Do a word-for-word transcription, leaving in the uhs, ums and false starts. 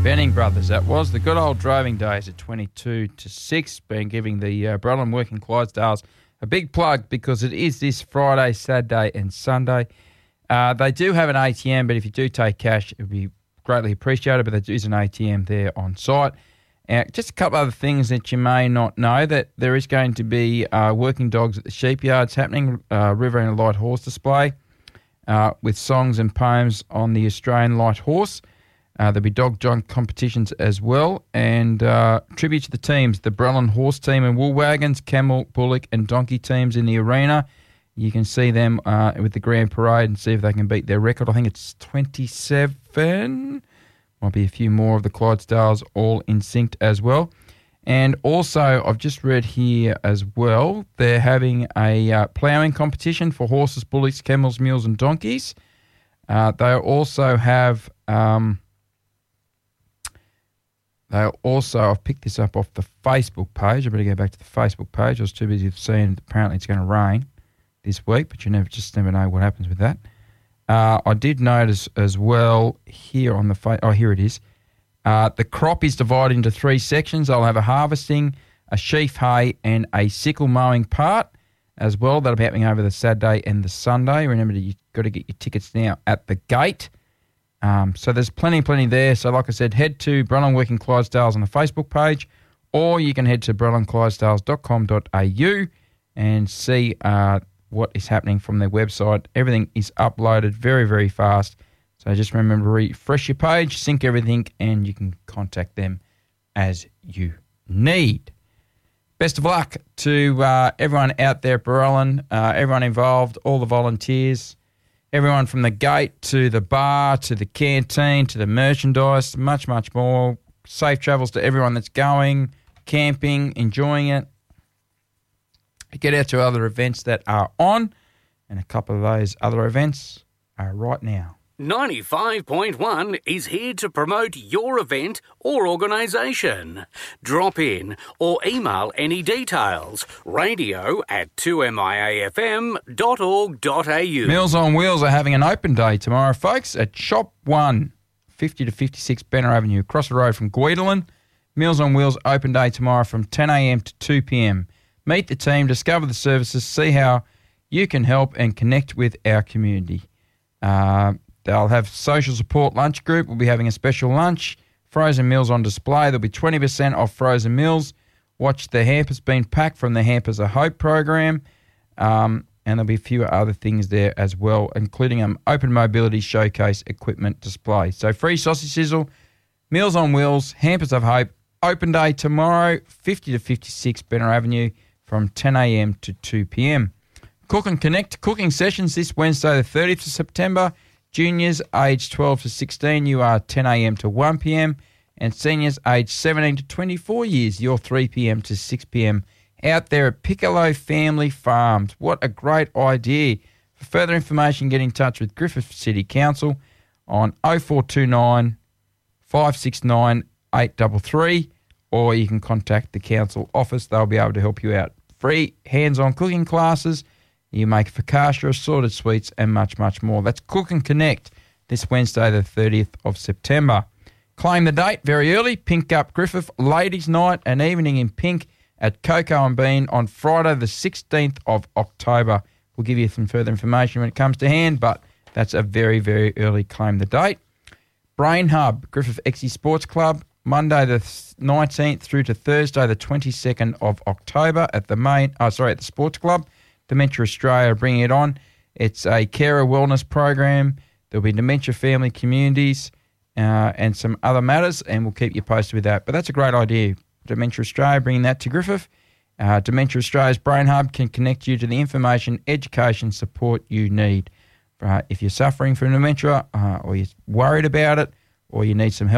Benning Brothers, that was the good old droving days at twenty-two to six. Been giving the uh, Brelon Working Clydesdales a big plug because it is this Friday, Saturday and Sunday. Uh, they do have an A T M, but if you do take cash, it would be greatly appreciated, but there is an A T M there on site. Uh, just a couple other things that you may not know, that there is going to be uh, working dogs at the Sheepyards happening, uh, River and a Light Horse display uh, with songs and poems on the Australian Light Horse. Uh, there'll be dog jump competitions as well, and uh, tribute to the teams, the Brelon Horse Team and Wool Wagons, Camel, Bullock and Donkey teams in the arena. You can see them uh, with the Grand Parade and see if they can beat their record. I think it's twenty-seven. Might be a few more of the Clydesdales all in sync as well. And also, I've just read here as well, they're having a uh, ploughing competition for horses, bullocks, camels, mules and donkeys. Uh, they also have... Um, They also, I've picked this up off the Facebook page. I better go back to the Facebook page. I was too busy seeing apparently it's going to rain this week, but you never just never know what happens with that. Uh, I did notice as well here on the fa- oh here it is. Uh, the crop is divided into three sections. I'll have a harvesting, a sheaf hay, and a sickle mowing part as well. That'll be happening over the Saturday and the Sunday. Remember, you've got to get your tickets now at the gate. Um, so there's plenty, plenty there. So like I said, head to Brelon Working Clydesdales on the Facebook page, or you can head to brelon clydesdales dot com dot a u and see uh, what is happening from their website. Everything is uploaded very, very fast. So just remember to refresh your page, sync everything, and you can contact them as you need. Best of luck to uh, everyone out there at Brelon, uh, everyone involved, all the volunteers. Everyone from the gate to the bar to the canteen to the merchandise, much, much more. Safe travels to everyone that's going, camping, enjoying it. Get out to other events that are on, and a couple of those other events are right now. ninety-five point one is here to promote your event or organisation. Drop in or email any details. Radio at two m i a f m dot org dot a u. Meals on Wheels are having an open day tomorrow, folks, at Shop one, fifty to fifty-six Benner Avenue, across the road from Guidelin. Meals on Wheels open day tomorrow from ten a m to two p m. Meet the team, discover the services, see how you can help and connect with our community. Uh, They'll have social support lunch group. We'll be having a special lunch. Frozen meals on display. There'll be twenty percent off frozen meals. Watch the hampers being packed from the Hampers of Hope program. Um, and there'll be a few other things there as well, including an open mobility showcase equipment display. So free sausage sizzle, Meals on Wheels, Hampers of Hope. Open day tomorrow, fifty to fifty-six Benner Avenue from ten a m to two p m. Cook and Connect cooking sessions this Wednesday the thirtieth of September. Juniors aged twelve to sixteen, you are ten a m to one p m. And seniors aged seventeen to twenty-four years, you're three p m to six p m. Out there at Piccolo Family Farms. What a great idea. For further information, get in touch with Griffith City Council on oh four two nine, five six nine, eight three three, or you can contact the council office. They'll be able to help you out. Free hands-on cooking classes. You make focaccia, assorted sweets, and much, much more. That's Cook and Connect this Wednesday, the thirtieth of September. Claim the date very early. Pink Up Griffith, Ladies' Night, an evening in pink at Cocoa and Bean on Friday, the sixteenth of October. We'll give you some further information when it comes to hand, but that's a very, very early claim the date. Brain Hub, Griffith Exie Sports Club, Monday the nineteenth through to Thursday, the twenty-second of October at the main. Oh, sorry, at the Sports Club. Dementia Australia are bringing it on. It's a carer wellness program. There'll be dementia family communities uh, and some other matters, and we'll keep you posted with that. But that's a great idea. Dementia Australia bringing that to Griffith. Uh, Dementia Australia's Brain Hub can connect you to the information, education, support you need. Uh, if you're suffering from dementia uh, or you're worried about it or you need some help,